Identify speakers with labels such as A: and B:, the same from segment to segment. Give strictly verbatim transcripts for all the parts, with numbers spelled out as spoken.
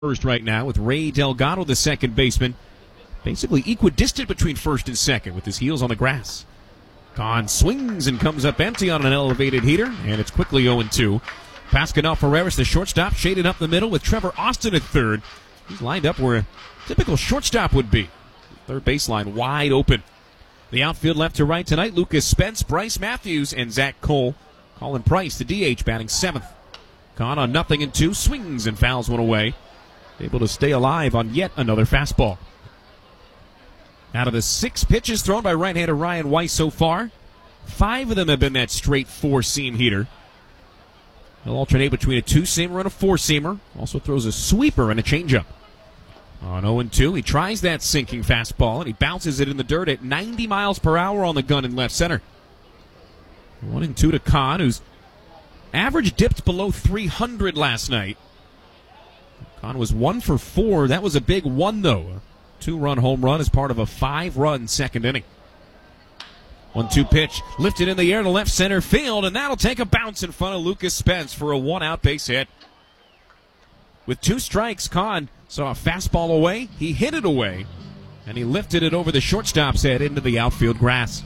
A: First right now with Ray Delgado, the second baseman, basically equidistant between first and second with his heels on the grass. Kahn swings and comes up empty on an elevated heater, and it's quickly oh two. Pascal Ferreras, the shortstop, shaded up the middle with Trevor Austin at third. He's lined up where a typical shortstop would be. Third baseline wide open. The outfield left to right tonight, Lucas Spence, Bryce Matthews, and Zach Cole. Colin Price, the D H, batting seventh. Kahn on nothing and two, swings and fouls one away. Able to stay alive on yet another fastball. Out of the six pitches thrown by right-hander Ryan Weiss so far, five of them have been that straight four-seam heater. He'll alternate between a two-seamer and a four-seamer. Also throws a sweeper and a changeup. On oh two, he tries that sinking fastball, and he bounces it in the dirt at ninety miles per hour on the gun in left center. one and two to Kahn, whose average dipped below three hundred last night. Kahn was one for four. That was a big one, though. A two-run home run as part of a five-run second inning. one two pitch lifted in the air to left center field, and that'll take a bounce in front of Lucas Spence for a one-out base hit. With two strikes, Kahn saw a fastball away. He hit it away, and he lifted it over the shortstop's head into the outfield grass.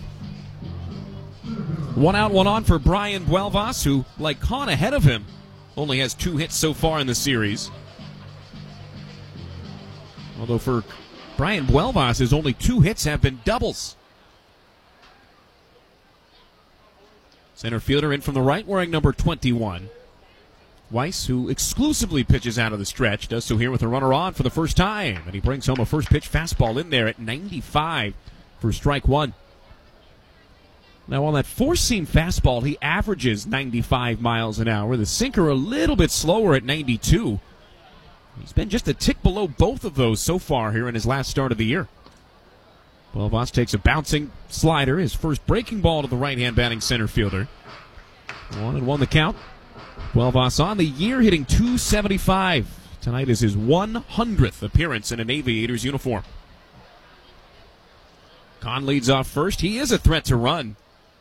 A: One out, one on for Brian Buelvas, who, like Kahn ahead of him, only has two hits so far in the series. Although for Brian Buelvas, his only two hits have been doubles. Center fielder in from the right, wearing number twenty-one. Weiss, who exclusively pitches out of the stretch, does so here with a runner on for the first time. And he brings home a first pitch fastball in there at ninety-five for strike one. Now on that four-seam fastball, he averages ninety-five miles an hour. The sinker a little bit slower at ninety-two. He's been just a tick below both of those so far here in his last start of the year. Buelvas takes a bouncing slider, his first breaking ball to the right-hand batting center fielder. One and one the count. Buelvas on the year hitting two seventy-five. Tonight is his one hundredth appearance in an Aviators uniform. Kahn leads off first. He is a threat to run.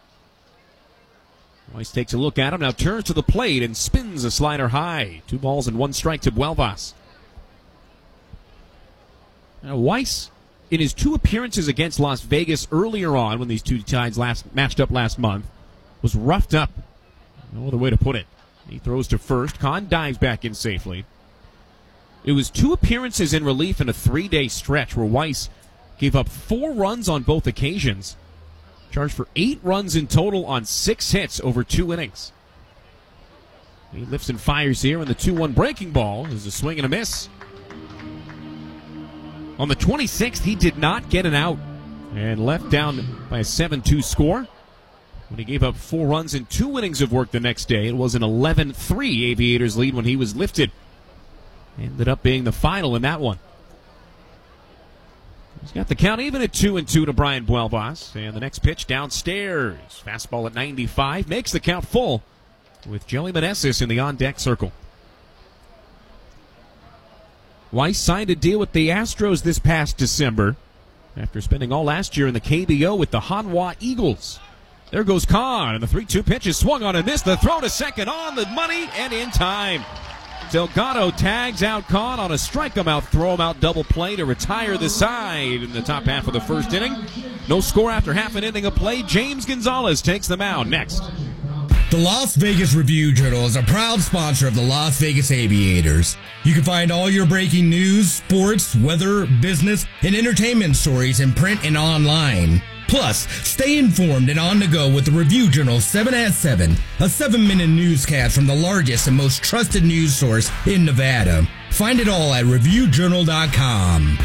A: Weiss takes a look at him, now turns to the plate and spins a slider high. Two balls and one strike to Buelvas. Now Weiss, in his two appearances against Las Vegas earlier on, when these two sides last matched up last month, was roughed up. No other way to put it. He throws to first. Kahn dives back in safely. It was two appearances in relief in a three-day stretch where Weiss gave up four runs on both occasions. Charged for eight runs in total on six hits over two innings. He lifts and fires here, and the two one breaking ball is a swing and a miss. On the twenty-sixth, he did not get an out and left down by a seven two score. When he gave up four runs in two innings of work the next day, it was an eleven three Aviators lead when he was lifted. Ended up being the final in that one. He's got the count even at two and two to Brian Buelvas. And the next pitch downstairs. Fastball at ninety-five. Makes the count full with Joey Meneses in the on-deck circle. Weiss signed a deal with the Astros this past December after spending all last year in the K B O with the Hanwha Eagles. There goes Kahn, and the three two pitch is swung on and missed. The throw to second on the money and in time. Delgado tags out Kahn on a strike-em-out, throw-em-out double play to retire the side in the top half of the first inning. No score after half an inning of play. James Gonzalez takes the mound next.
B: The Las Vegas Review-Journal is a proud sponsor of the Las Vegas Aviators. You can find all your breaking news, sports, weather, business, and entertainment stories in print and online. Plus, stay informed and on the go with the Review-Journal seven at seven, a seven-minute newscast from the largest and most trusted news source in Nevada. Find it all at review journal dot com.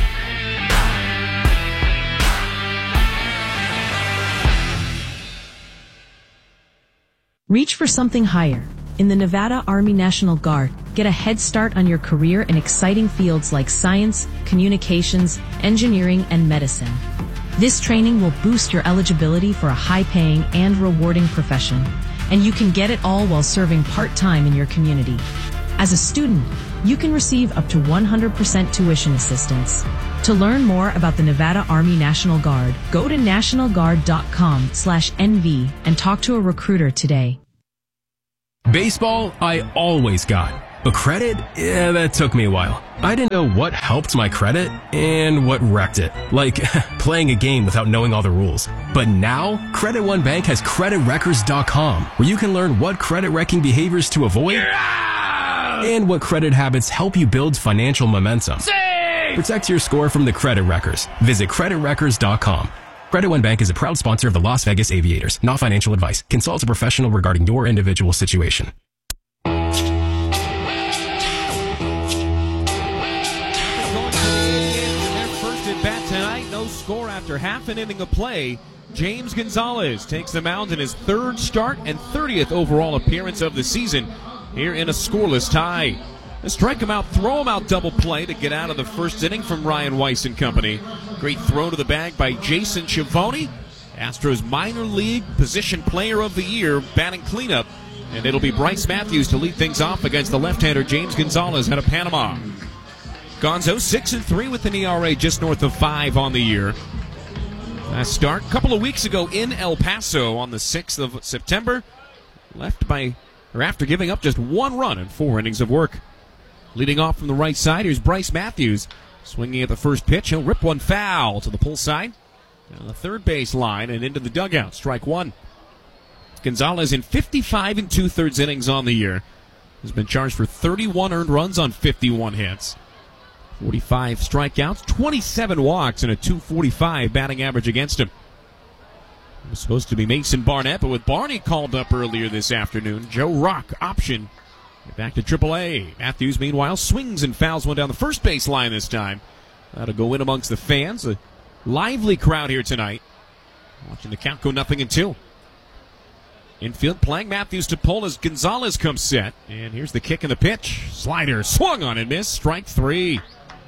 C: Reach for something higher. In the Nevada Army National Guard, get a head start on your career in exciting fields like science, communications, engineering, and medicine. This training will boost your eligibility for a high-paying and rewarding profession, and you can get it all while serving part-time in your community. As a student, you can receive up to one hundred percent tuition assistance. To learn more about the Nevada Army National Guard, go to national guard dot com slash N V and talk to a recruiter today.
D: Baseball, I always got. But credit, yeah, that took me a while. I didn't know what helped my credit and what wrecked it. Like playing a game without knowing all the rules. But now, Credit One Bank has credit wreckers dot com, where you can learn what credit wrecking behaviors to avoid and what credit habits help you build financial momentum. Save! Protect your score from the credit wreckers. Visit credit wreckers dot com. Credit One Bank is a proud sponsor of the Las Vegas Aviators. Not financial advice. Consult a professional regarding your individual situation.
A: No score after half an inning of play. James Gonzalez takes the mound in his third start and thirtieth overall appearance of the season here in a scoreless tie. A strike him out, throw him out double play to get out of the first inning from Ryan Weiss and company. Great throw to the bag by Jason Schiavone, Astros minor league position player of the year, batting cleanup. And it'll be Bryce Matthews to lead things off against the left-hander James Gonzalez out of Panama. Gonzo six and three with an E R A just north of five on the year. Last start a couple of weeks ago in El Paso on the sixth of September. Left by, or after giving up just one run in four innings of work. Leading off from the right side, here's Bryce Matthews. Swinging at the first pitch, he'll rip one foul to the pull side. Down the third base line and into the dugout, strike one. Gonzalez in fifty-five and two-thirds innings on the year. Has been charged for thirty-one earned runs on fifty-one hits. forty-five strikeouts, twenty-seven walks, and a two forty-five batting average against him. It was supposed to be Mason Barnett, but with Barney called up earlier this afternoon, Joe Rock option. Back to triple A. Matthews, meanwhile, swings and fouls one down the first base line this time. That'll go in amongst the fans. A lively crowd here tonight. Watching the count go nothing and two. Infield playing Matthews to pull as Gonzalez comes set. And here's the kick and the pitch. Slider swung on and missed. Strike three.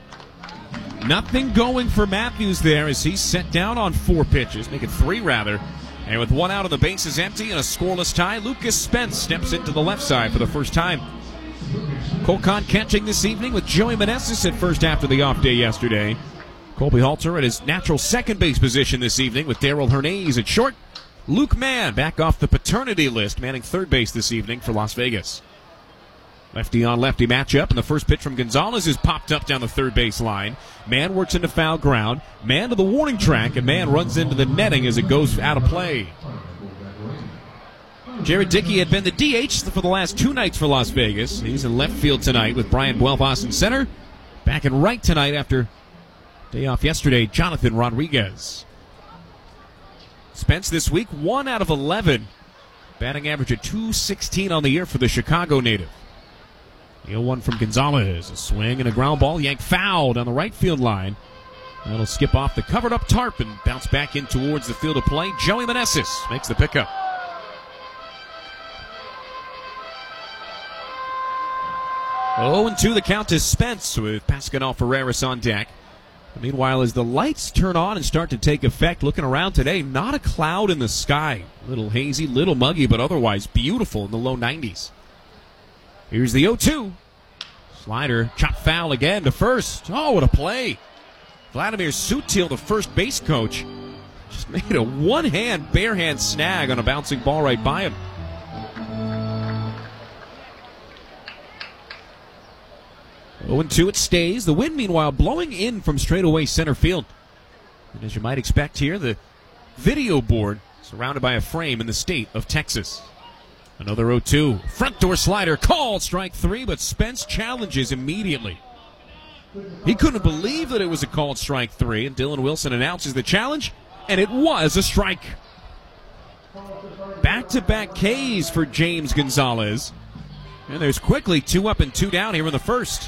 A: Nothing going for Matthews there as he's set down on four pitches, make it three rather. And with one out and the bases empty and a scoreless tie, Lucas Spence steps into the left side for the first time. Colcon catching this evening with Joey Meneses at first after the off day yesterday. Colby Halter at his natural second base position this evening with Darrell Hernandez at short. Luke Mann back off the paternity list, manning third base this evening for Las Vegas. Lefty on lefty matchup, and the first pitch from Gonzalez is popped up down the third base line. Mann works into foul ground. Mann to the warning track, and Mann runs into the netting as it goes out of play. Jared Dickey had been the D H for the last two nights for Las Vegas. He's in left field tonight with Brian Buelvas in center. Back in right tonight after day off yesterday, Jonathan Rodriguez. Spence this week, one out of eleven. Batting average at two sixteen on the year for the Chicago native. The oh one from Gonzalez. A swing and a ground ball yanked foul down the right field line. That'll skip off the covered up tarp and bounce back in towards the field of play. Joey Meneses makes the pickup. oh and two the count to Spence with Pascal Ferreras on deck. Meanwhile, as the lights turn on and start to take effect, looking around today, not a cloud in the sky. Little hazy, little muggy, but otherwise beautiful in the low nineties. Here's the oh two. Slider, chop foul again to first. Oh, what a play. Vladimir Sutil, the first base coach, just made a one-hand, bare-hand snag on a bouncing ball right by him. oh and two it stays. The wind, meanwhile, blowing in from straightaway center field. And as you might expect here, the video board surrounded by a frame in the state of Texas. Another oh two. Front door slider called strike three, but Spence challenges immediately. He couldn't believe that it was a called strike three, and Dylan Wilson announces the challenge, and it was a strike. Back-to-back Ks for James Gonzalez. And there's quickly two up and two down here in the first.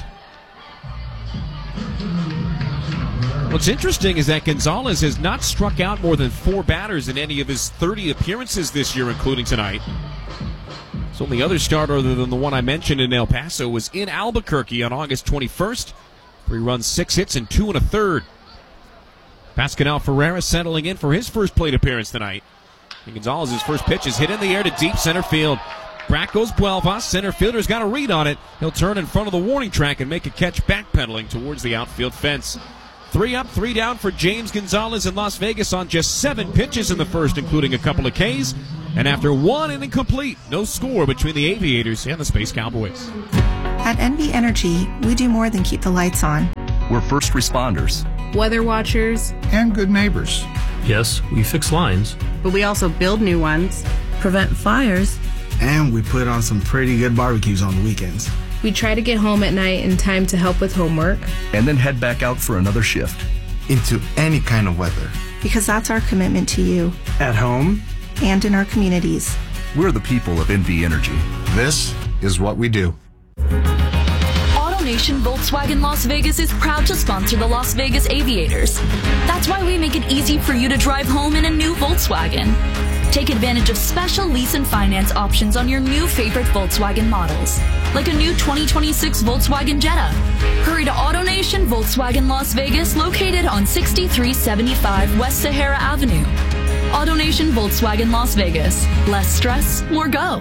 A: What's interesting is that Gonzalez has not struck out more than four batters in any of his thirty appearances this year, including tonight. His only other start other than the one I mentioned in El Paso was in Albuquerque on August twenty-first. Three runs, six hits, and two and a third. Pascal Ferreras settling in for his first plate appearance tonight. And Gonzalez's first pitch is hit in the air to deep center field. Back goes Buelvas. Center fielder's got a read on it. He'll turn in front of the warning track and make a catch backpedaling towards the outfield fence. Three up, three down for James Gonzalez in Las Vegas on just seven pitches in the first, including a couple of Ks. And after one inning complete, no score between the Aviators and the Space Cowboys.
E: At N V Energy, we do more than keep the lights on.
F: We're first responders,
G: weather watchers,
H: and good neighbors.
I: Yes, we fix lines,
G: but we also build new ones,
J: prevent fires,
K: and we put on some pretty good barbecues on the weekends.
L: We try to get home at night in time to help with homework,
F: and then head back out for another shift.
K: Into any kind of weather.
E: Because that's our commitment to you.
K: At home.
E: And in our communities.
F: We're the people of N V Energy.
H: This is what we do.
M: AutoNation Volkswagen Las Vegas is proud to sponsor the Las Vegas Aviators. That's why we make it easy for you to drive home in a new Volkswagen. Take advantage of special lease and finance options on your new favorite Volkswagen models, like a new twenty twenty-six Volkswagen Jetta. Hurry to AutoNation Volkswagen Las Vegas, located on sixty-three seventy-five West Sahara Avenue. AutoNation Volkswagen Las Vegas. Less stress, more go.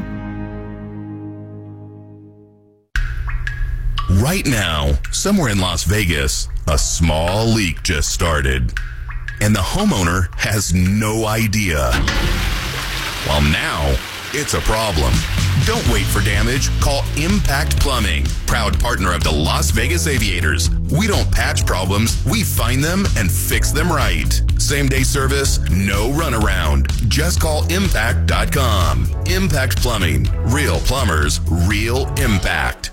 N: Right now, somewhere in Las Vegas, a small leak just started, and the homeowner has no idea. Well, now, it's a problem. Don't wait for damage. Call Impact Plumbing, proud partner of the Las Vegas Aviators. We don't patch problems, we find them and fix them right. Same-day service, no runaround. Just call impact dot com. Impact Plumbing. Real plumbers, real impact.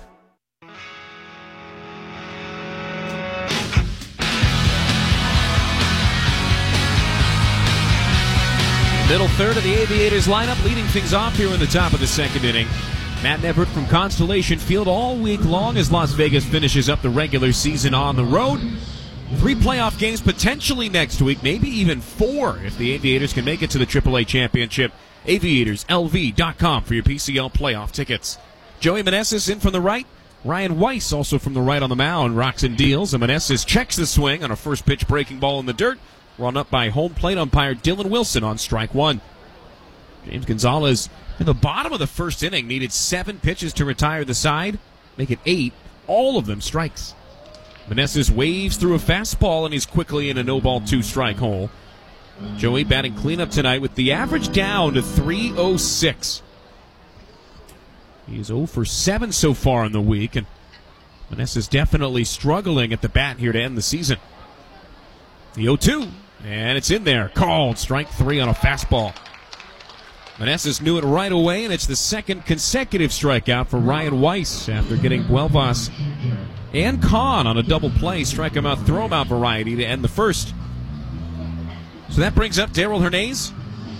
A: Middle third of the Aviators lineup, leading things off here in the top of the second inning. Matt Neverett from Constellation Field all week long as Las Vegas finishes up the regular season on the road. Three playoff games potentially next week, maybe even four if the Aviators can make it to the triple A championship. Aviators L V dot com for your P C L playoff tickets. Joey Meneses in from the right. Ryan Weiss also from the right on the mound. Rocks and deals. And Meneses checks the swing on a first pitch breaking ball in the dirt. Run up by home plate umpire Dylan Wilson on strike one. James Gonzalez in the bottom of the first inning needed seven pitches to retire the side, make it eight, all of them strikes. Meneses waves through a fastball and he's quickly in a no-ball two-strike hole. Joey batting cleanup tonight with the average down to three oh six. He is oh for seven so far in the week, and Meneses definitely struggling at the bat here to end the season. The oh two, and it's in there. Called strike three on a fastball. Meneses knew it right away, and it's the second consecutive strikeout for Ryan Weiss after getting Buelvas and Kahn on a double play. Strike him out, throw him out variety to end the first. So that brings up Darell Hernaiz.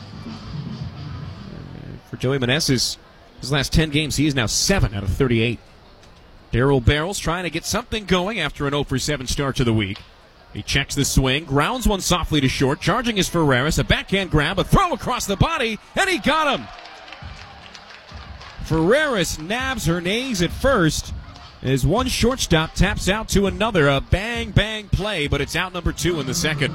A: For Joey Meneses, his last ten games, he is now seven out of thirty-eight. Darrell barrels trying to get something going after an oh for seven start to the week. He checks the swing, grounds one softly to short, charging his Ferreras, a backhand grab, a throw across the body, and he got him! Ferreras nabs Hernaiz at first, as one shortstop taps out to another, a bang-bang play, but it's out number two in the second.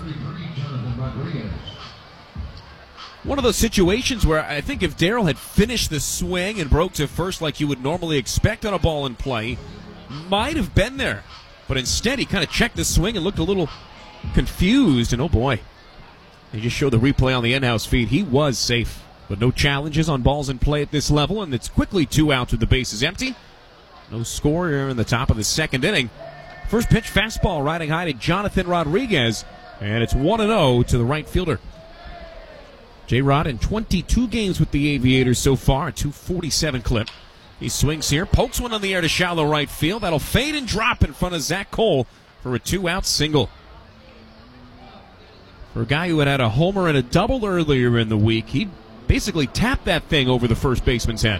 A: One of those situations where I think if Darrell had finished the swing and broke to first like you would normally expect on a ball in play, might have been there. But instead, he kind of checked the swing and looked a little confused. And oh boy, they just showed the replay on the in-house feed. He was safe, but no challenges on balls in play at this level. And it's quickly two outs with the bases empty. No score here in the top of the second inning. First pitch fastball riding high to Jonathan Rodriguez. And it's one and oh to the right fielder. J-Rod in twenty-two games with the Aviators so far, a two forty-seven clip. He swings here, pokes one on the air to shallow right field. That'll fade and drop in front of Zach Cole for a two-out single. For a guy who had had a homer and a double earlier in the week, he basically tapped that thing over the first baseman's head.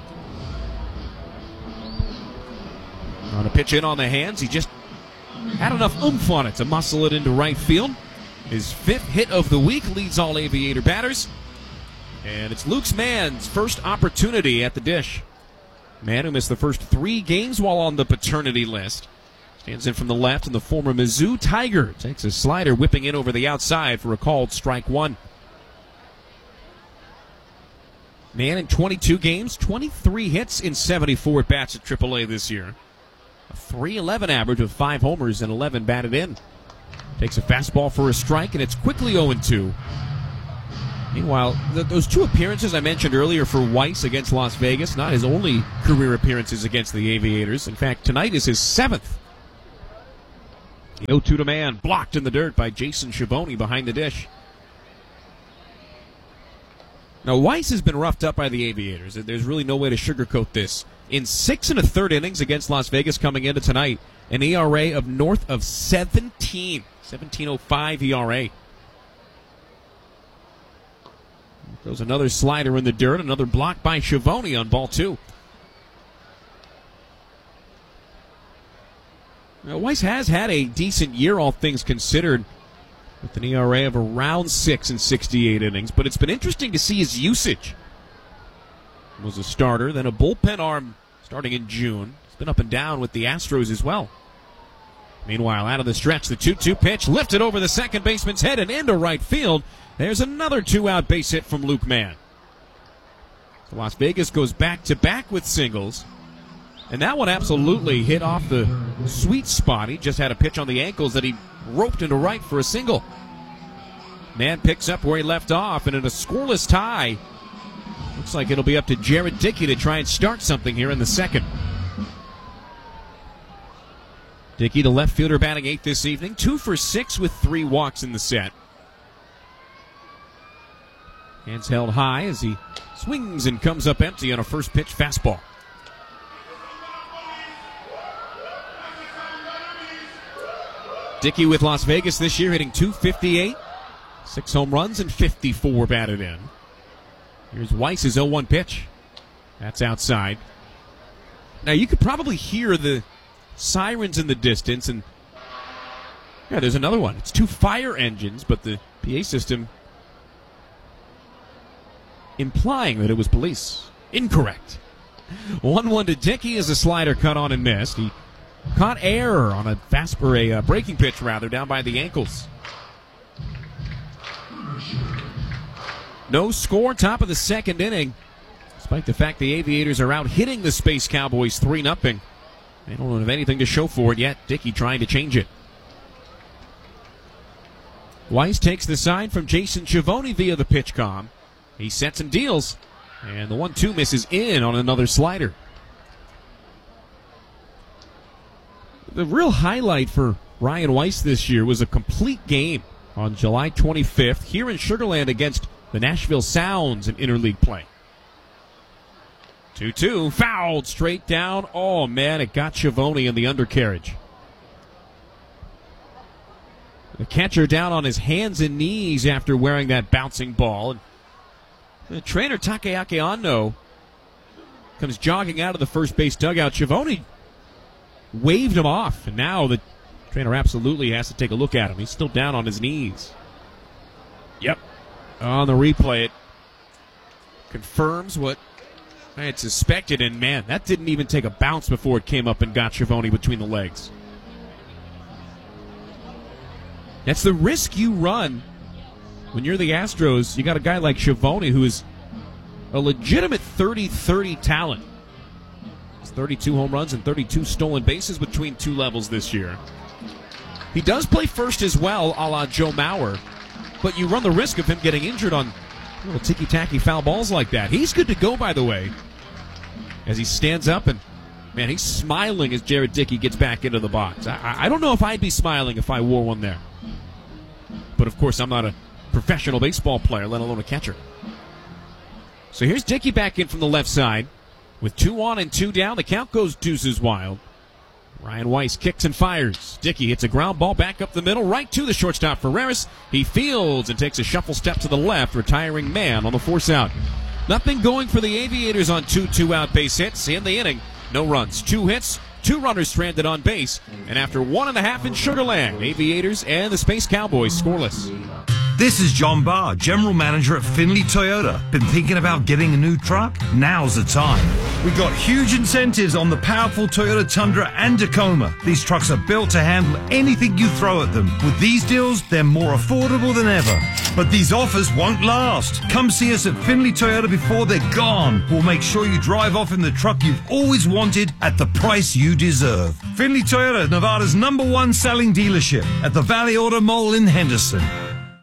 A: On a pitch in on the hands, he just had enough oomph on it to muscle it into right field. His fifth hit of the week leads all Aviator batters. And it's Luke Mann's first opportunity at the dish. Mann, who missed the first three games while on the paternity list, stands in from the left, and the former Mizzou Tiger takes a slider, whipping in over the outside for a called strike one. Mann in twenty-two games, twenty-three hits in seventy-four at-bats at triple A this year. A three eleven average with five homers and eleven batted in. Takes a fastball for a strike, and it's quickly oh and two. Meanwhile, th- those two appearances I mentioned earlier for Weiss against Las Vegas, not his only career appearances against the Aviators. In fact, tonight is his seventh. The oh two to man, blocked in the dirt by Jason Schiavone behind the dish. Now, Weiss has been roughed up by the Aviators. There's really no way to sugarcoat this. In six and a third innings against Las Vegas coming into tonight, an E R A of north of seventeen. seventeen oh five E R A. Throws another slider in the dirt, another block by Schiavone on ball two. Now, Weiss has had a decent year, all things considered, with an E R A of around six in sixty-eight innings, but it's been interesting to see his usage. He was a starter, then a bullpen arm starting in June. He's been up and down with the Astros as well. Meanwhile, out of the stretch, the two two pitch lifted over the second baseman's head and into right field. There's another two-out base hit from Luke Mann. So Las Vegas goes back-to-back with singles. And that one absolutely hit off the sweet spot. He just had a pitch on the ankles that he roped into right for a single. Mann picks up where he left off, and in a scoreless tie, looks like it'll be up to Jared Dickey to try and start something here in the second. Dickey, the left fielder, batting eighth this evening. Two for six with three walks in the set. Hands held high as he swings and comes up empty on a first pitch fastball. Dickey with Las Vegas this year hitting two fifty-eight. Six home runs and fifty-four batted in. Here's Weiss's oh one pitch. That's outside. Now you could probably hear the sirens in the distance, and yeah, there's another one. It's two fire engines, but the P A system implying that it was police. Incorrect. one one to Dickey as a slider cut on and missed. He caught air on a fast or a uh, breaking pitch rather down by the ankles. No score, top of the second inning. Despite the fact the Aviators are out hitting the Space Cowboys three nothing. They don't have anything to show for it yet. Dickey trying to change it. Weiss takes the sign from Jason Schiavone via the pitch comm. He sets and deals. And the one two misses in on another slider. The real highlight for Ryan Weiss this year was a complete game on July twenty-fifth here in Sugar Land against the Nashville Sounds in interleague play. two two, fouled straight down. Oh, man, it got Schiavone in the undercarriage. The catcher down on his hands and knees after wearing that bouncing ball. And the trainer, Takeaki Anno, comes jogging out of the first base dugout. Schiavone waved him off, and now the trainer absolutely has to take a look at him. He's still down on his knees. Yep. On the replay, it confirms what I had suspected, and man, that didn't even take a bounce before it came up and got Schiavone between the legs. That's the risk you run when you're the Astros. You got a guy like Schiavone who is a legitimate thirty thirty talent. He's thirty-two home runs and thirty-two stolen bases between two levels this year. He does play first as well, a la Joe Mauer, but you run the risk of him getting injured on little ticky-tacky foul balls like that. He's good to go, by the way, as he stands up, and man, he's smiling as Jared Dickey gets back into the box. I, I don't know if I'd be smiling if I wore one there. But, of course, I'm not a professional baseball player, let alone a catcher. So here's Dickey back in from the left side. With two on and two down, the count goes deuces wild. Ryan Weiss kicks and fires. Dickey hits a ground ball back up the middle, right to the shortstop Ferreras. He fields and takes a shuffle step to the left, retiring Mann on the force out. Nothing going for the Aviators on two two-out base hits in the inning. No runs, two hits, two runners stranded on base. And after one and a half in Sugar Land, Aviators and the Space Cowboys scoreless.
J: This is John Barr, General Manager at Findlay Toyota. Been thinking about getting a new truck? Now's the time. We've got huge incentives on the powerful Toyota Tundra and Tacoma. These trucks are built to handle anything you throw at them. With these deals, they're more affordable than ever. But these offers won't last. Come see us at Findlay Toyota before they're gone. We'll make sure you drive off in the truck you've always wanted at the price you deserve. Findlay Toyota, Nevada's number one selling dealership at the Valley Auto Mall in Henderson.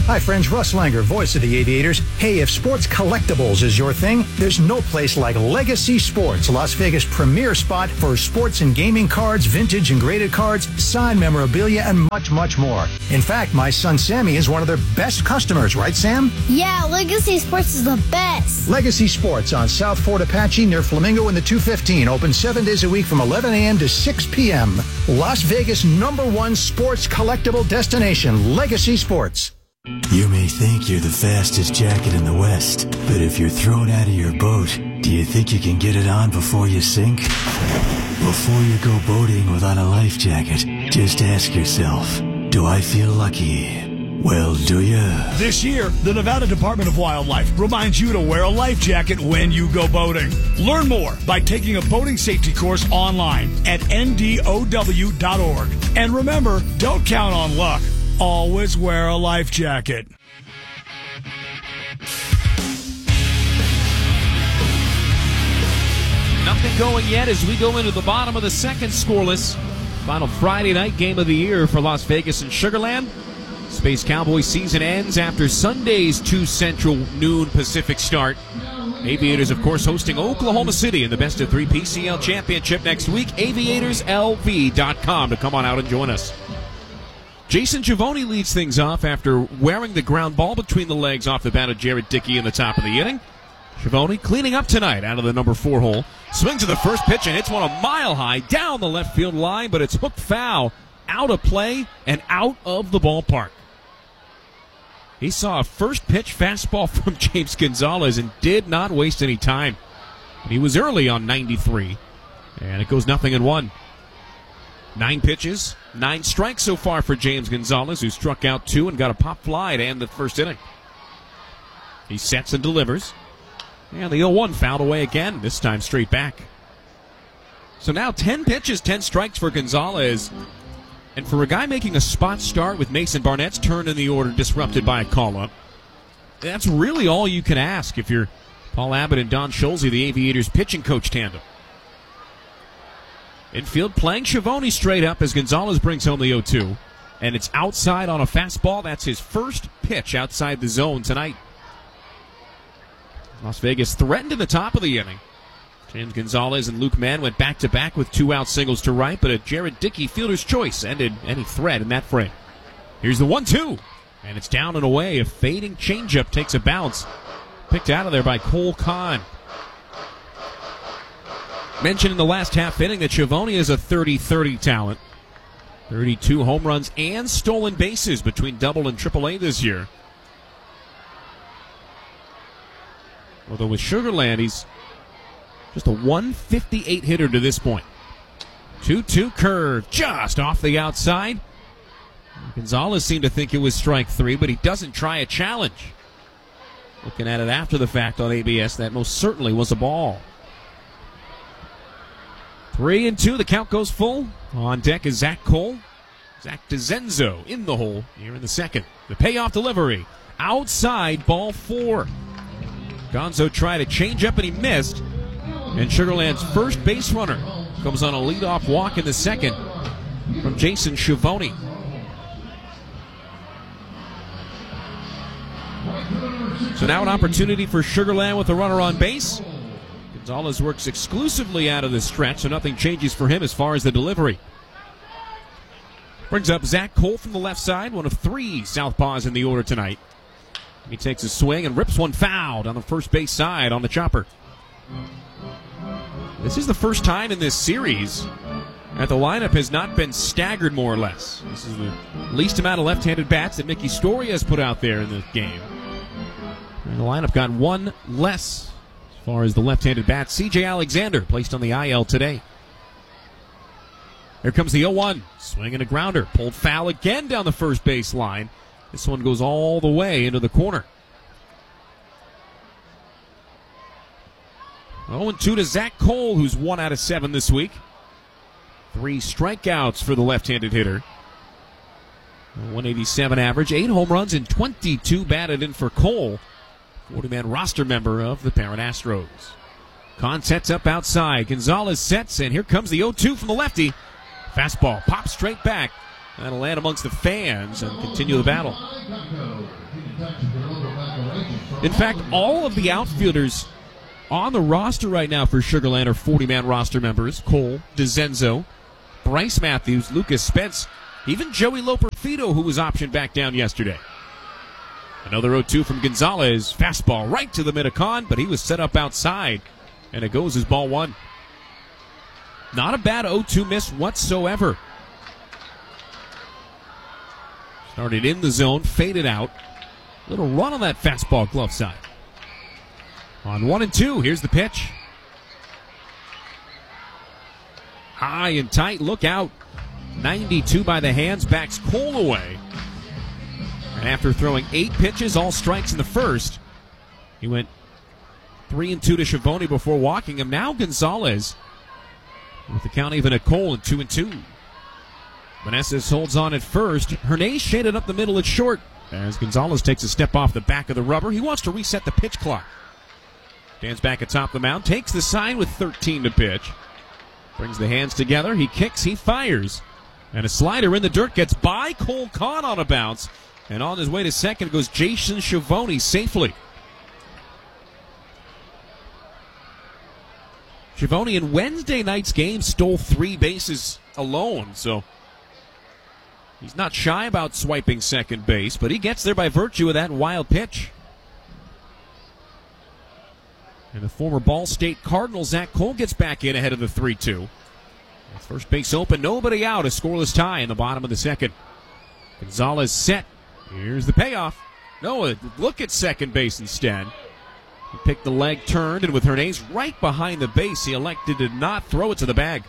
O: Hi friends, Russ Langer, voice of the Aviators. Hey, if sports collectibles is your thing, there's no place like Legacy Sports, Las Vegas' premier spot for sports and gaming cards, vintage and graded cards, signed memorabilia, and much, much more. In fact, my son Sammy is one of their best customers, right Sam?
P: Yeah, Legacy Sports is the best.
O: Legacy Sports on South Fort Apache near Flamingo in the two fifteen, open seven days a week from eleven a.m. to six p.m. Las Vegas' number one sports collectible destination, Legacy Sports.
Q: You may think you're the fastest jacket in the West, but if you're thrown out of your boat, do you think you can get it on before you sink? Before you go boating without a life jacket, just ask yourself, do I feel lucky? Well, do you?
R: This year, the Nevada Department of Wildlife reminds you to wear a life jacket when you go boating. Learn more by taking a boating safety course online at N D O W dot org. And remember, don't count on luck. Always wear a life jacket.
A: Nothing going yet as we go into the bottom of the second, scoreless. Final Friday night game of the year for Las Vegas and Sugar Land. Space Cowboys season ends after Sunday's two Central, noon Pacific start. Aviators, of course, hosting Oklahoma City in the best of three P C L Championship next week. Aviators L V dot com to come on out and join us. Jason Giovoni leads things off after wearing the ground ball between the legs off the bat of Jared Dickey in the top of the inning. Giovoni cleaning up tonight out of the number four hole. Swings to the first pitch and hits one a mile high down the left field line, but it's hooked foul, out of play, and out of the ballpark. He saw a first pitch fastball from James Gonzalez and did not waste any time. He was early on ninety-three, and it goes nothing in one. Nine pitches, nine strikes so far for James Gonzalez, who struck out two and got a pop fly to end the first inning. He sets and delivers. And the oh one fouled away again, this time straight back. So now ten pitches, ten strikes for Gonzalez. And for a guy making a spot start with Mason Barnett's turn in the order disrupted by a call-up, that's really all you can ask if you're Paul Abbott and Don Schulze, the Aviators pitching coach tandem. Infield playing Giovoni straight up as Gonzalez brings home the oh two. And it's outside on a fastball. That's his first pitch outside the zone tonight. Las Vegas threatened in the top of the inning. James Gonzalez and Luke Mann went back-to-back with two-out singles to right, but a Jared Dickey fielder's choice ended any threat in that frame. Here's the one two, and it's down and away. A fading changeup takes a bounce. Picked out of there by Cole Kahn. Mentioned in the last half inning that Giovoni is a thirty thirty talent. thirty-two home runs and stolen bases between double and triple A this year. Although with Sugar Land, he's just a one fifty-eight hitter to this point. two two curve just off the outside. Gonzalez seemed to think it was strike three, but he doesn't try a challenge. Looking at it after the fact on A B S, that most certainly was a ball. Three and two, the count goes full. On deck is Zach Cole. Zach DeZenzo in the hole here in the second. The payoff delivery. Outside, ball four. Gonzo tried a changeup and he missed. And Sugar Land's first base runner comes on a leadoff walk in the second from Jason Giovoni. So now an opportunity for Sugar Land with a runner on base. Gonzalez works exclusively out of the stretch, so nothing changes for him as far as the delivery. Brings up Zach Cole from the left side, one of three southpaws in the order tonight. He takes a swing and rips one foul on the first base side on the chopper. This is the first time in this series that the lineup has not been staggered more or less. This is the least amount of left-handed bats that Mickey Storia has put out there in the game. And the lineup got one less as far as the left-handed bat. C J Alexander placed on the I L today. Here comes the oh one. Swing and a grounder. Pulled foul again down the first base line. This one goes all the way into the corner. oh and two to Zach Cole, who's one out of seven this week. Three strikeouts for the left-handed hitter. one eighty-seven average, eight home runs, and twenty-two batted in for Cole. forty-man roster member of the parent Astros. Kahn sets up outside. Gonzalez sets, and here comes the oh two from the lefty. Fastball pops straight back. That'll land amongst the fans and continue the battle. In fact, all of the outfielders on the roster right now for Sugar Land are forty-man roster members. Cole, DeZenzo, Bryce Matthews, Lucas Spence, even Joey Loperfido, who was optioned back down yesterday. Another oh two from Gonzalez. Fastball right to the mid-con, but he was set up outside, and it goes as ball one. Not a bad oh two miss whatsoever. Started in the zone, faded out. Little run on that fastball glove side. On one and two, here's the pitch. High and tight, look out. ninety-two by the hands, backs Cole away. And after throwing eight pitches, all strikes in the first, he went three and two to Schiavone before walking him. Now Gonzalez with the count even at Cole and two and two. Meneses holds on at first. Hernandez shaded up the middle at short as Gonzalez takes a step off the back of the rubber. He wants to reset the pitch clock. Stands back atop the mound, takes the sign with thirteen to pitch. Brings the hands together, he kicks, he fires. And a slider in the dirt gets by Cole Kahn on a bounce. And on his way to second goes Jason Schiavone safely. Schiavone in Wednesday night's game stole three bases alone, so he's not shy about swiping second base, but he gets there by virtue of that wild pitch. And the former Ball State Cardinal, Zach Cole, gets back in ahead of the three two. First base open, nobody out, a scoreless tie in the bottom of the second. Gonzalez set. Here's the payoff. No, look at second base instead. He picked the leg, turned, and with Hernandez right behind the base, he elected to not throw it to the bag.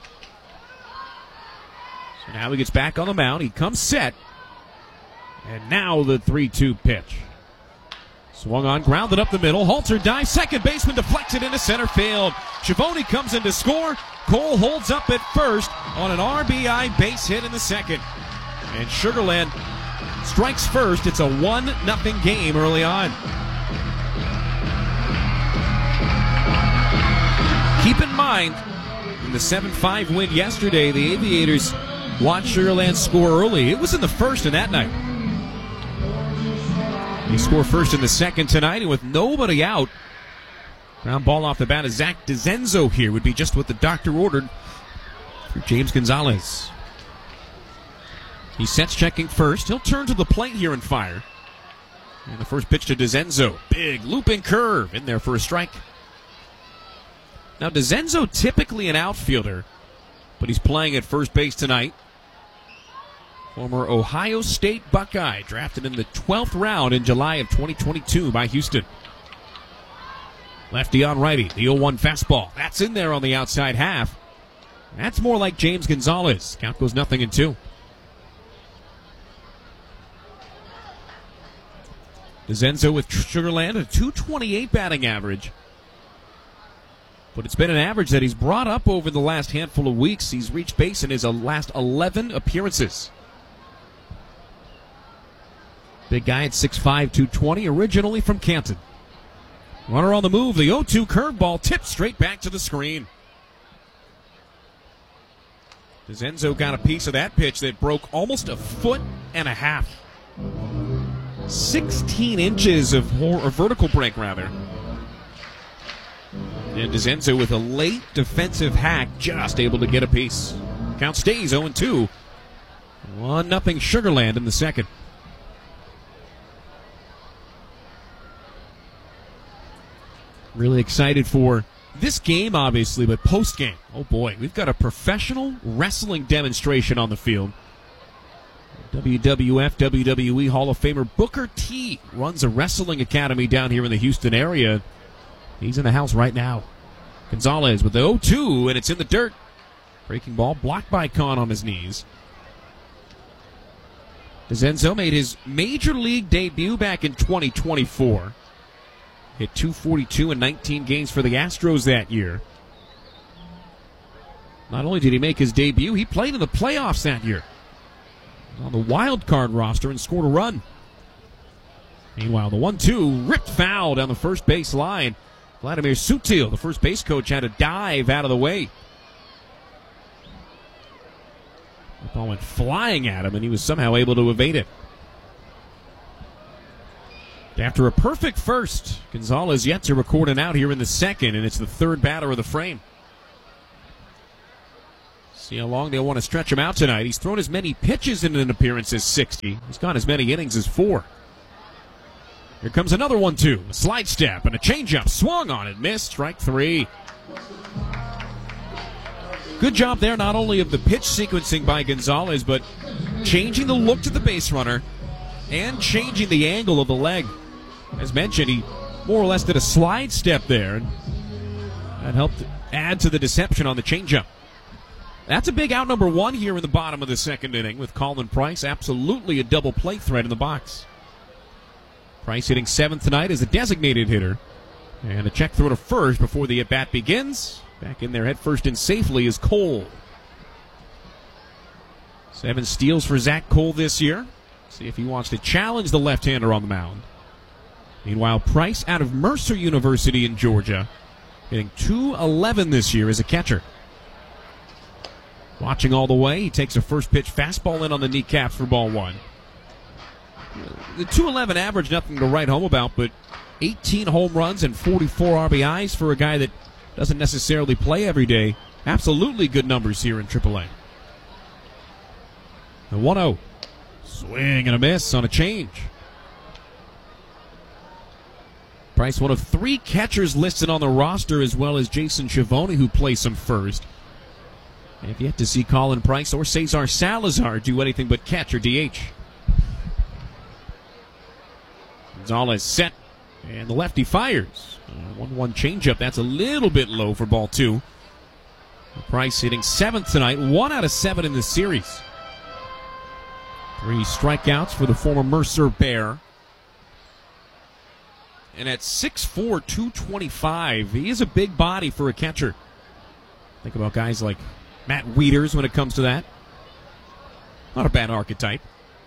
A: So now he gets back on the mound. He comes set. And now the three two pitch. Swung on, grounded up the middle. Halter dives. Second baseman deflects it into center field. Schiavone comes in to score. Cole holds up at first on an R B I base hit in the second. And Sugar Land strikes first. It's a one nothing game early on. Keep in mind, in the seven five win yesterday, the Aviators watched Sugar Land score early. It was in the first in that night. They score first in the second tonight, and with nobody out, ground ball off the bat of Zach DeZenzo here would be just what the doctor ordered for James Gonzalez. He sets checking first. He'll turn to the plate here and fire. And the first pitch to DeZenzo. Big looping curve in there for a strike. Now DeZenzo typically an outfielder, but he's playing at first base tonight. Former Ohio State Buckeye, drafted in the twelfth round in July of twenty twenty-two by Houston. Lefty on righty, the oh one fastball. That's in there on the outside half. That's more like James Gonzalez. Count goes nothing and two. DeZenzo with Sugar Land, a two twenty-eight batting average. But it's been an average that he's brought up over the last handful of weeks. He's reached base in his last eleven appearances. Big guy at six five, two twenty, originally from Canton. Runner on the move, the oh two curveball tipped straight back to the screen. DeZenzo got a piece of that pitch that broke almost a foot and a half. sixteen inches of hor- or vertical break, rather. And DeZenzo with a late defensive hack, just able to get a piece. Count stays oh two. one nothing Sugar Land in the second. Really excited for this game, obviously, but post-game. Oh, boy. We've got a professional wrestling demonstration on the field. W W F, W W E Hall of Famer Booker T runs a wrestling academy down here in the Houston area. He's in the house right now. Gonzalez with the oh two, and it's in the dirt. Breaking ball blocked by Kahn on his knees. DeZenzo made his major league debut back in twenty twenty-four. Hit two forty-two in nineteen games for the Astros that year. Not only did he make his debut, he played in the playoffs that year. On the wild card roster and scored a run. Meanwhile, the one two ripped foul down the first base line. Vladimir Sutil, the first base coach, had to dive out of the way. Up Ball went flying at him, and he was somehow able to evade it. After a perfect first, Gonzalez yet to record an out here in the second, and it's the third batter of the frame. See how long they'll want to stretch him out tonight. He's thrown as many pitches in an appearance as sixty. He's gone as many innings as four. Here comes another one, two. A slide step and a changeup. Swung on it, missed. Strike three. Good job there, not only of the pitch sequencing by Gonzalez, but changing the look to the base runner and changing the angle of the leg. As mentioned, he more or less did a slide step there, and that helped add to the deception on the changeup. That's a big out number one here in the bottom of the second inning with Colin Price. Absolutely a double play threat in the box. Price hitting seventh tonight as a designated hitter. And a check throw to first before the at-bat begins. Back in there head first and safely is Cole. Seven steals for Zach Cole this year. See if he wants to challenge the left-hander on the mound. Meanwhile, Price out of Mercer University in Georgia, hitting two eleven this year as a catcher. Watching all the way, he takes a first pitch fastball in on the kneecaps for ball one. The two eleven average, nothing to write home about, but eighteen home runs and forty-four R B Is for a guy that doesn't necessarily play every day. Absolutely good numbers here in triple A. The one oh. Swing and a miss on a change. Price, one of three catchers listed on the roster, as well as Jason Schiavone, who plays some first. I've yet to see Colin Price or Cesar Salazar do anything but catch or D H. Gonzalez set, and the lefty fires. one one changeup, that's a little bit low for ball two. Price hitting seventh tonight, one out of seven in this series. Three strikeouts for the former Mercer Bear. And at six four, two twenty-five, he is a big body for a catcher. Think about guys like Matt Wieters when it comes to that. Not a bad archetype.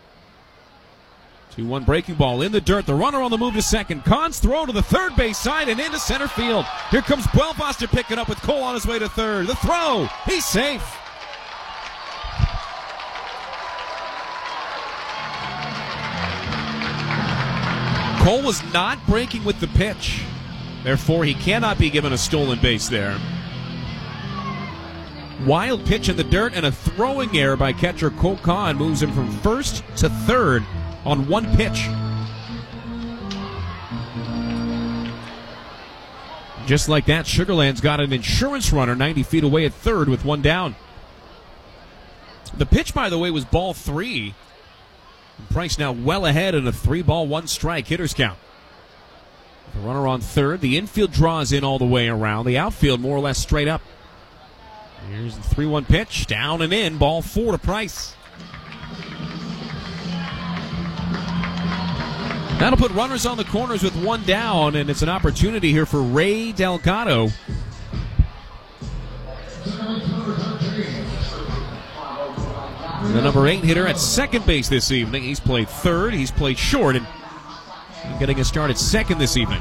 A: two one breaking ball in the dirt. The runner on the move to second. Kahn's throw to the third base side and into center field. Here comes Buelvos to pick it up with Cole on his way to third. The throw. He's safe. Cole was not breaking with the pitch. Therefore, he cannot be given a stolen base there. Wild pitch in the dirt and a throwing error by catcher Cole Kahn moves him from first to third on one pitch. Just like that, Sugarland's got an insurance runner ninety feet away at third with one down. The pitch, by the way, was ball three. Price now well ahead in a three ball, one strike hitter's count. The runner on third. The infield draws in all the way around. The outfield more or less straight up. Here's the three one pitch. Down and in. Ball four to Price. That'll put runners on the corners with one down, and it's an opportunity here for Ray Delgado. The number eight hitter at second base this evening. He's played third. He's played short, and getting a start at second this evening.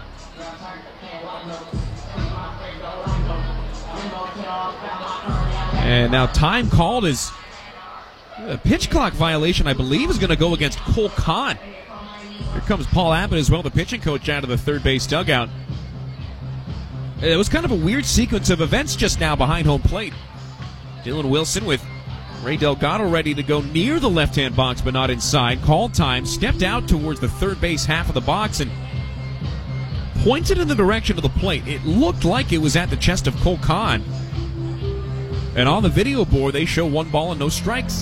A: And now time called is a pitch clock violation, I believe, is going to go against Cole Kahn. Here comes Paul Abbott as well, the pitching coach, out of the third base dugout. It was kind of a weird sequence of events just now behind home plate. Dylan Wilson with Ray Delgado ready to go near the left-hand box but not inside. Called time, stepped out towards the third base half of the box and pointed in the direction of the plate. It looked like it was at the chest of Cole Kahn. And on the video board, they show one ball and no strikes.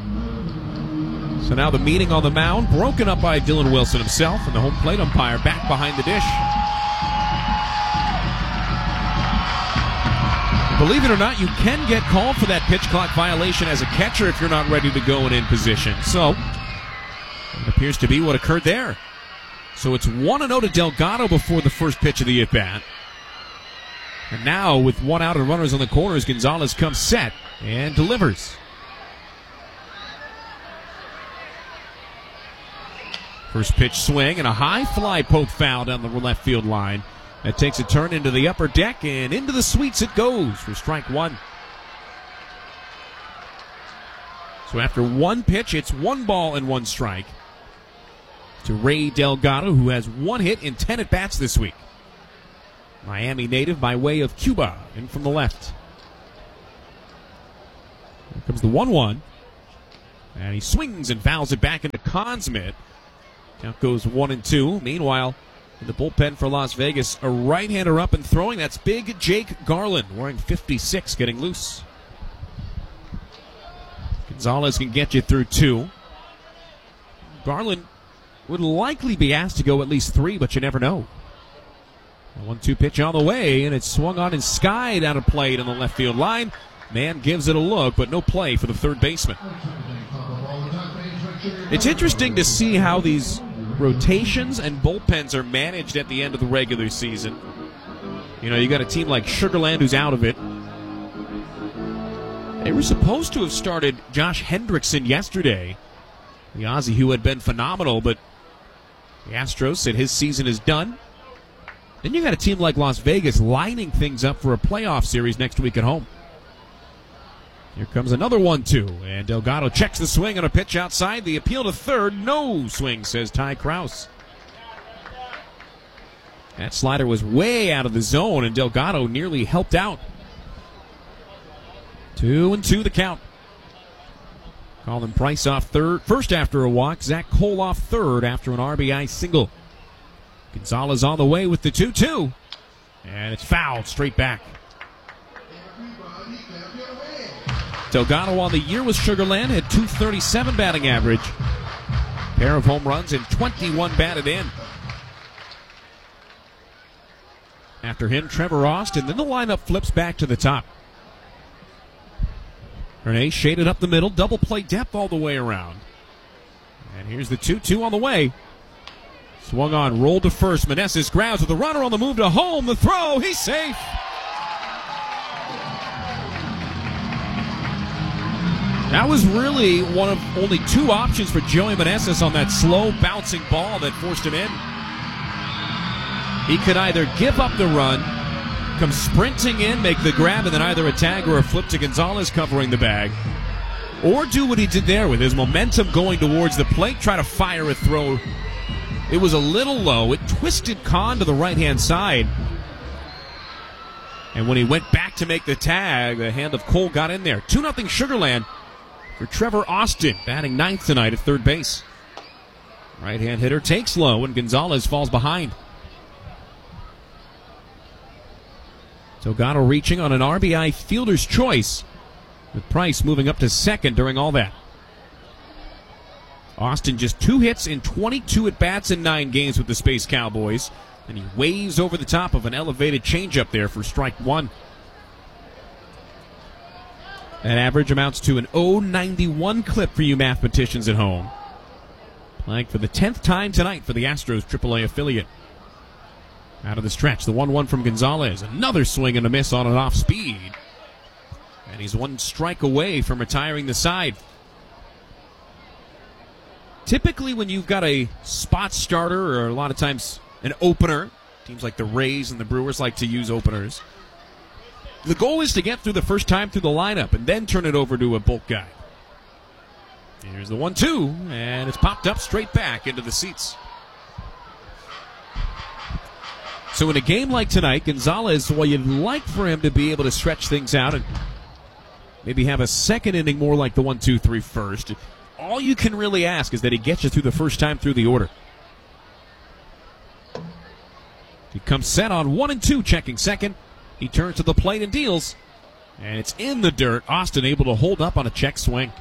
A: So now the meeting on the mound broken up by Dylan Wilson himself, and the home plate umpire back behind the dish. Believe it or not, you can get called for that pitch clock violation as a catcher if you're not ready to go and in position. So, it appears to be what occurred there. So it's one and oh to Delgado before the first pitch of the at-bat. And now, with one out and runners on the corners, Gonzalez comes set and delivers. First pitch swing and a high fly poke foul down the left field line. That takes a turn into the upper deck, and into the suites it goes for strike one. So after one pitch, it's one ball and one strike to Ray Delgado, who has one hit in ten at-bats this week. Miami native by way of Cuba, in from the left. Here comes the one one. And he swings and fouls it back into Kahn's mitt. Count goes one and two. Meanwhile, in the bullpen for Las Vegas, a right-hander up and throwing. That's big Jake Garland, wearing fifty-six, getting loose. Gonzalez can get you through two. Garland would likely be asked to go at least three, but you never know. one two pitch on the way, and it's swung on and skied out of play on the left field line. Man gives it a look, but no play for the third baseman. It's interesting to see how these rotations and bullpens are managed at the end of the regular season. You know, you got a team like Sugarland who's out of it. They were supposed to have started Josh Hendrickson yesterday, the Aussie who had been phenomenal, but the Astros said his season is done. Then you got a team like Las Vegas lining things up for a playoff series next week at home. Here comes another one two, and Delgado checks the swing on a pitch outside. The appeal to third, no swing, says Ty Krause. That slider was way out of the zone, and Delgado nearly helped out. Two and two the count. Colin Price off third, first after a walk. Zach Cole off third after an R B I single. Gonzalez on the way with the two two, and it's fouled straight back. Delgado on the year with Sugarland had two thirty-seven batting average. Pair of home runs and twenty-one batted in. After him, Trevor Austin. Then the lineup flips back to the top. Hernay shaded up the middle. Double play depth all the way around. And here's the two two on the way. Swung on, rolled to first. Meneses grabs with the runner on the move to home. The throw, he's safe. That was really one of only two options for Joey Meneses on that slow bouncing ball that forced him in. He could either give up the run, come sprinting in, make the grab, and then either a tag or a flip to Gonzalez covering the bag, or do what he did there with his momentum going towards the plate, try to fire a throw. It was a little low. It twisted Kahn to the right-hand side. And when he went back to make the tag, the hand of Cole got in there. two nothing Sugarland for Trevor Austin, batting ninth tonight at third base. Right-hand hitter takes low, and Gonzalez falls behind. Delgado reaching on an R B I fielder's choice, with Price moving up to second during all that. Austin just two hits in twenty-two at-bats in nine games with the Space Cowboys, and he waves over the top of an elevated changeup there for strike one. That average amounts to an oh ninety-one clip for you mathematicians at home. Playing for the tenth time tonight for the Astros triple A affiliate. Out of the stretch, the one one from Gonzalez. Another swing and a miss on an off speed. And he's one strike away from retiring the side. Typically when you've got a spot starter, or a lot of times an opener, teams like the Rays and the Brewers like to use openers, the goal is to get through the first time through the lineup and then turn it over to a bulk guy. Here's the one two, and it's popped up straight back into the seats. So in a game like tonight, Gonzalez, well, you'd like for him to be able to stretch things out and maybe have a second inning more like the one two three first. All you can really ask is that he gets you through the first time through the order. He comes set on one and two, checking second. He turns to the plate and deals. And it's in the dirt. Austin able to hold up on a check swing.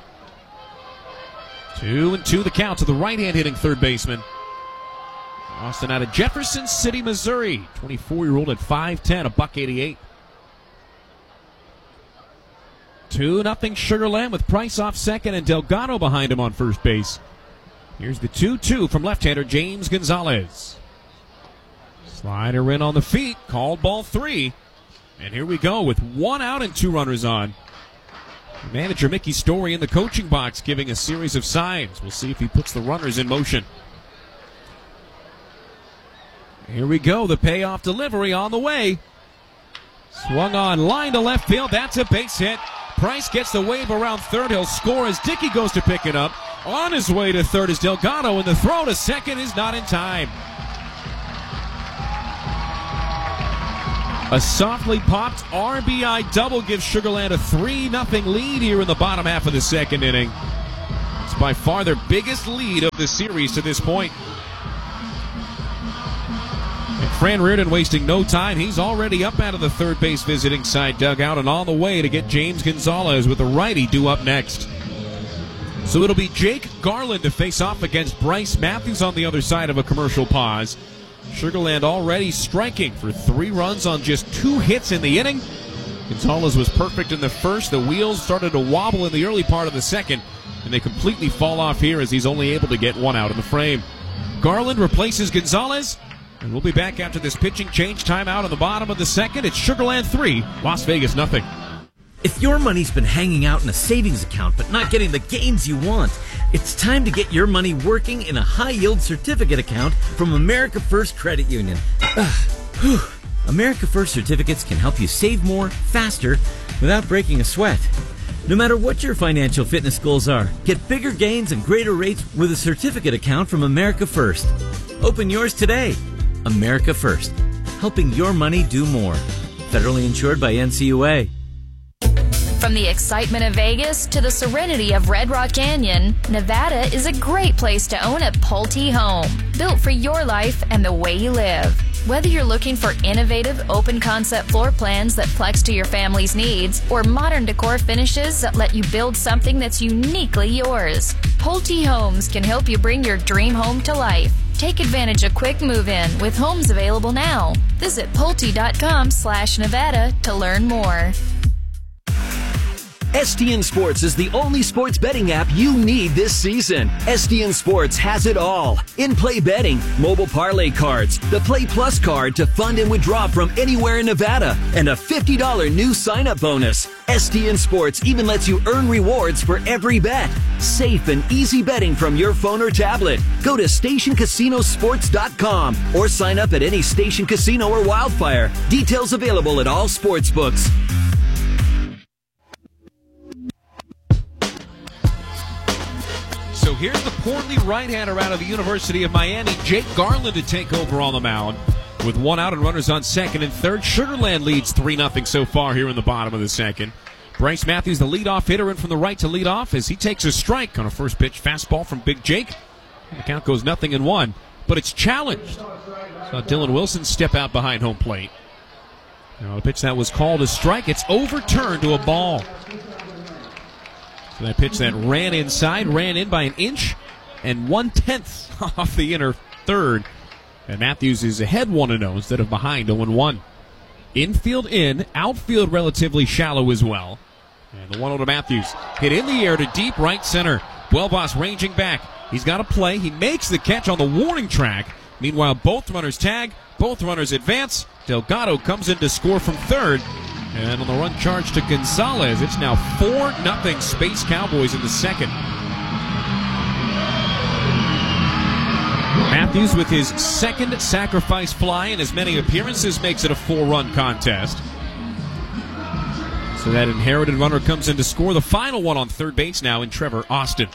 A: Two and two the count to the right-hand hitting third baseman. Austin out of Jefferson City, Missouri. twenty-four-year-old at five ten, a buck eighty-eight. two nothing Sugarland with Price off second and Delgado behind him on first base. Here's the two two from left-hander James Gonzalez. Slider in on the feet, called ball three. And here we go with one out and two runners on. Manager Mickey Story in the coaching box giving a series of signs. We'll see if he puts the runners in motion. Here we go, the payoff delivery on the way. Swung on, line to left field. That's a base hit. Price gets the wave around third. He'll score as Dickey goes to pick it up. On his way to third is Delgado, and the throw to second is not in time. A softly popped R B I double gives Sugar Land a three nothing lead here in the bottom half of the second inning. It's by far their biggest lead of the series to this point. And Fran Reardon wasting no time. He's already up out of the third base visiting side dugout and on the way to get James Gonzalez with the righty due up next. So it'll be Jake Garland to face off against Bryce Matthews on the other side of a commercial pause. Sugar Land already striking for three runs on just two hits in the inning. Gonzalez was perfect in the first. The wheels started to wobble in the early part of the second, and they completely fall off here as he's only able to get one out in the frame. Garland replaces Gonzalez, and we'll be back after this pitching change timeout on the bottom of the second. It's Sugar Land three, Las Vegas nothing.
S: If your money's been hanging out in a savings account but not getting the gains you want, it's time to get your money working in a high-yield certificate account from America First Credit Union. Ugh, America First certificates can help you save more, faster, without breaking a sweat. No matter what your financial fitness goals are, get bigger gains and greater rates with a certificate account from America First. Open yours today. America First, helping your money do more. Federally insured by N C U A.
M: From the excitement of Vegas to the serenity of Red Rock Canyon, Nevada is a great place to own a Pulte home, built for your life and the way you live. Whether you're looking for innovative, open-concept floor plans that flex to your family's needs, or modern decor finishes that let you build something that's uniquely yours, Pulte Homes can help you bring your dream home to life. Take advantage of quick move-in with homes available now. Visit Pulte.com slash Nevada to learn more.
T: S T N Sports is the only sports betting app you need this season. S T N Sports has it all. In-play betting, mobile parlay cards, the Play Plus card to fund and withdraw from anywhere in Nevada, and a fifty dollars new sign-up bonus. S T N Sports even lets you earn rewards for every bet. Safe and easy betting from your phone or tablet. Go to station casino sports dot com or sign up at any Station Casino or Wildfire. Details available at all sports books.
A: So here's the portly right-hander out of the University of Miami, Jake Garland, to take over on the mound. With one out and runners on second and third, Sugar Land leads three nothing so far here in the bottom of the second. Bryce Matthews, the leadoff hitter, in from the right to lead off as he takes a strike on a first pitch fastball from Big Jake. The count goes nothing and one, but it's challenged. Saw Dylan Wilson step out behind home plate. Now a pitch that was called a strike, it's overturned to a ball. So that pitch that ran inside, ran in by an inch and one-tenth off the inner third. And Matthews is ahead one and oh instead of behind oh and one. Infield in, outfield relatively shallow as well. And the one oh to Matthews. Hit in the air to deep right center. Buelbas ranging back. He's got a play. He makes the catch on the warning track. Meanwhile, both runners tag. Both runners advance. Delgado comes in to score from third. And on the run charge to Gonzalez, it's now four nothing Space Cowboys in the second. Matthews with his second sacrifice fly in as many appearances makes it a four-run contest. So that inherited runner comes in to score the final one on third base now in Trevor Austin.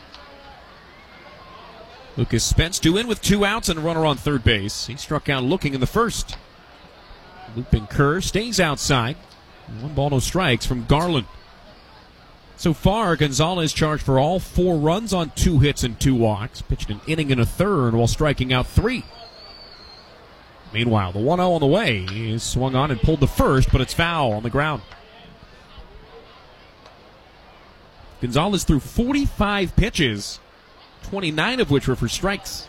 A: Lucas Spence due in with two outs and a runner on third base. He struck out looking in the first. Looping Kerr stays outside. One ball, no strikes from Garland. So far, Gonzalez charged for all four runs on two hits and two walks. Pitched an inning and a third while striking out three. Meanwhile, the one oh on the way is swung on and pulled the first, but it's foul on the ground. Gonzalez threw forty-five pitches, twenty-nine of which were for strikes.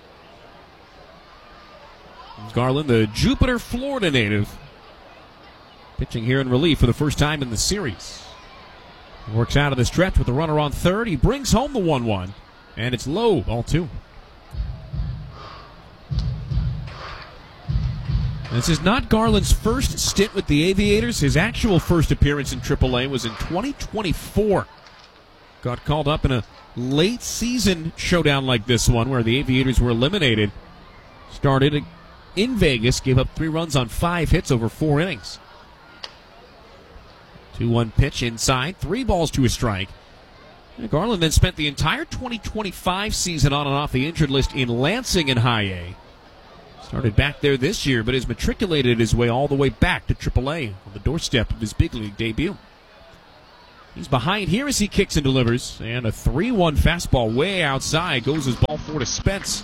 A: Garland, the Jupiter, Florida native, pitching here in relief for the first time in the series. He works out of the stretch with the runner on third. He brings home the one one, and it's low, ball two. This is not Garland's first stint with the Aviators. His actual first appearance in triple A was in twenty twenty-four. Got called up in a late season showdown like this one where the Aviators were eliminated. Started in Vegas, gave up three runs on five hits over four innings. two one pitch inside, three balls to a strike. Garland then spent the entire twenty twenty-five season on and off the injured list in Lansing in High A. Started back there this year, but has matriculated his way all the way back to triple A on the doorstep of his big league debut. He's behind here as he kicks and delivers, and a three one fastball way outside goes his ball four to Spence.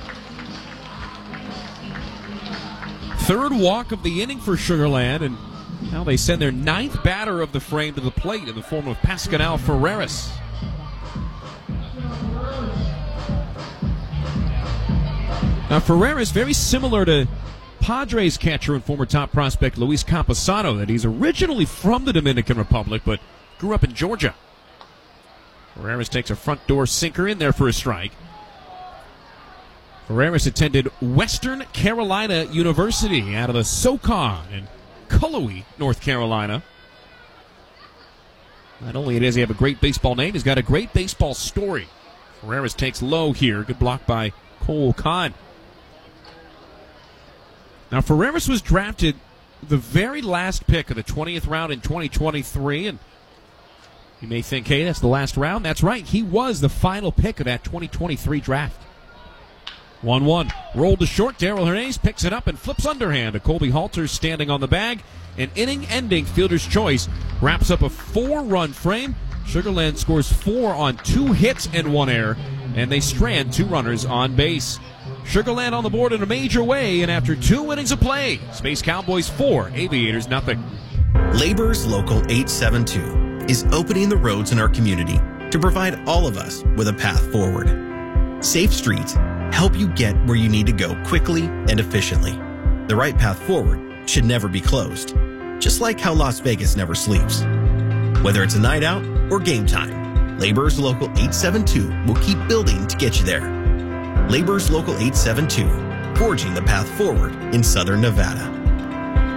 A: Third walk of the inning for Sugar Land, and now they send their ninth batter of the frame to the plate in the form of Pascal Ferreras. Now, Ferreras, very similar to Padres catcher and former top prospect Luis Camposano, that he's originally from the Dominican Republic, but grew up in Georgia. Ferreras takes a front door sinker in there for a strike. Ferreras attended Western Carolina University out of the SoCon in Cullowhee, North Carolina. Not only does he have a great baseball name, he's got a great baseball story. Ferreras takes low here. Good block by Cole Kahn. Now, Ferreras was drafted the very last pick of the twentieth round in twenty twenty-three, and you may think, hey, that's the last round. That's right. He was the final pick of that twenty twenty-three draft. one one. Rolled to short. Darrell Hernandez picks it up and flips underhand to Colby Halter standing on the bag. An inning-ending fielder's choice wraps up a four-run frame. Sugar Land scores four on two hits and one error, and they strand two runners on base. Sugar Land on the board in a major way, and after two innings of play, Space Cowboys four, Aviators nothing.
U: Laborers Local eight seven two is opening the roads in our community to provide all of us with a path forward. Safe streets help you get where you need to go quickly and efficiently. The right path forward should never be closed, just like how Las Vegas never sleeps. Whether it's a night out or game time, Laborers Local eight seven two will keep building to get you there. Laborers Local eight seven two, forging the path forward in Southern Nevada.